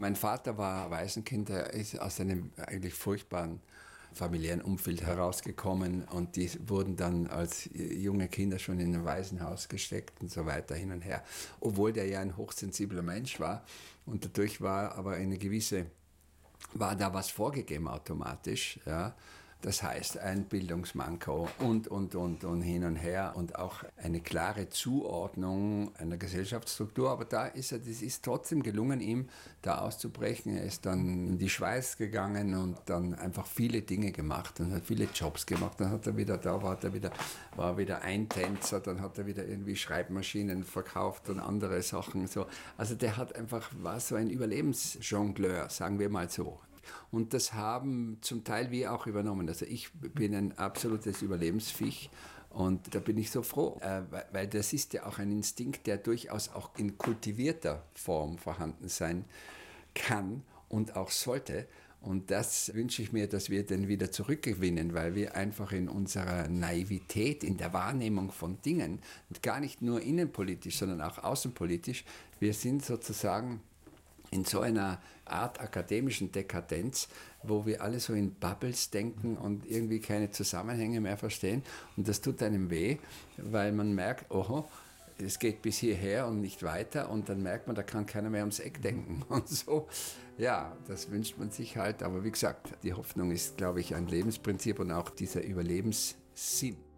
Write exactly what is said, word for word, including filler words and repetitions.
Mein Vater war Waisenkind, er ist aus einem eigentlich furchtbaren familiären Umfeld herausgekommen und die wurden dann als junge Kinder schon in ein Waisenhaus gesteckt und so weiter hin und her. Obwohl der ja ein hochsensibler Mensch war und dadurch war aber eine gewisse, war da was vorgegeben automatisch, ja. Das heißt, ein Bildungsmanko und, und, und, und hin und her und auch eine klare Zuordnung einer Gesellschaftsstruktur. Aber da ist er, das ist trotzdem gelungen, ihm da auszubrechen. Er ist dann in die Schweiz gegangen und dann einfach viele Dinge gemacht und hat viele Jobs gemacht. Dann hat er wieder, da war er wieder, war wieder Eintänzer, dann hat er wieder irgendwie Schreibmaschinen verkauft und andere Sachen. So. Also der hat einfach, war so ein Überlebensjongleur, sagen wir mal so. Und das haben zum Teil wir auch übernommen. Also ich bin ein absolutes Überlebensviech und da bin ich so froh, äh, weil das ist ja auch ein Instinkt, der durchaus auch in kultivierter Form vorhanden sein kann und auch sollte. Und das wünsche ich mir, dass wir den wieder zurückgewinnen, weil wir einfach in unserer Naivität, in der Wahrnehmung von Dingen, gar nicht nur innenpolitisch, sondern auch außenpolitisch, wir sind sozusagen in so einer Art akademischen Dekadenz, wo wir alle so in Bubbles denken und irgendwie keine Zusammenhänge mehr verstehen. Und das tut einem weh, weil man merkt, oho, es geht bis hierher und nicht weiter. Und dann merkt man, da kann keiner mehr ums Eck denken. Und so, ja, das wünscht man sich halt. Aber wie gesagt, die Hoffnung ist, glaube ich, ein Lebensprinzip und auch dieser Überlebenssinn.